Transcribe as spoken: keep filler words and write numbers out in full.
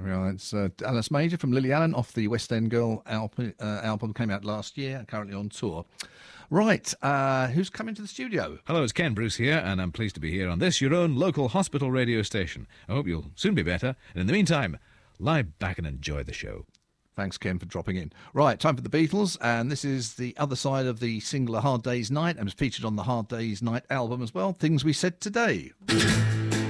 Well, it's uh, Alice Major from Lily Allen off the West End Girl album, uh, album came out last year, currently on tour. Right, uh, who's coming to the studio? Hello, it's Ken Bruce here, and I'm pleased to be here on this, your own local hospital radio station. I hope you'll soon be better, and in the meantime, lie back and enjoy the show. Thanks, Ken, for dropping in. Right, time for the Beatles, and this is the other side of the single A Hard Day's Night, and was featured on the Hard Day's Night album as well, Things We Said Today.